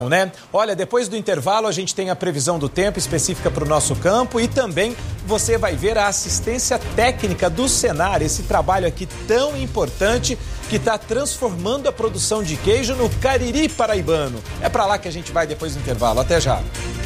Né? Olha, depois do intervalo a gente tem a previsão do tempo específica para o nosso campo e também você vai ver a assistência técnica do Senar, esse trabalho aqui tão importante que está transformando a produção de queijo no Cariri paraibano. É para lá que a gente vai depois do intervalo. Até já.